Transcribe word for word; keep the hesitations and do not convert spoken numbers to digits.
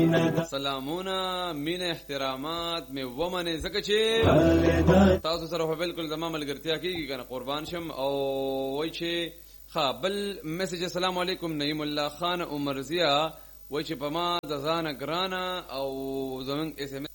سلامونه مینه احترامات مې ومنه زکه چې تاسو سره په بالکل زما ملګرتیا کیږي کنه قربان شم او وای چې ها بل میسج السلام علیکم نعیم الله خان عمر ضیا وای چې په ما د ځان ګرانه او زمون اس ام